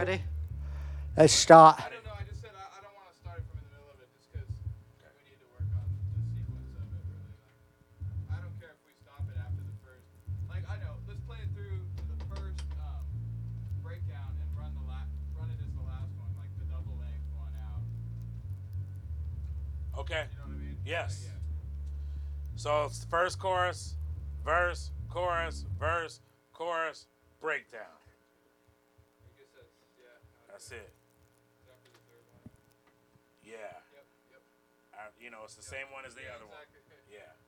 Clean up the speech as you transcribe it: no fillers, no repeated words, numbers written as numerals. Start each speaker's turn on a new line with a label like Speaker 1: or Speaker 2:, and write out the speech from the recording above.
Speaker 1: Ready? Let's start.
Speaker 2: I don't know. I just said I don't want to start it from in the middle of it just because we need to work on the sequence of it. Really, I don't care if we stop it after the first. Like I know, let's play it through to the first breakdown and run it as the last one, like the double length one out.
Speaker 3: Okay.
Speaker 2: You know what I mean?
Speaker 3: Yes.
Speaker 2: Yeah.
Speaker 3: So it's the first chorus, verse, chorus, breakdown.
Speaker 2: I guess
Speaker 3: That's it.
Speaker 2: after the third one.
Speaker 3: Yeah.
Speaker 2: Yep.
Speaker 3: It's the same one as the other
Speaker 2: Exactly.
Speaker 3: one. Yeah.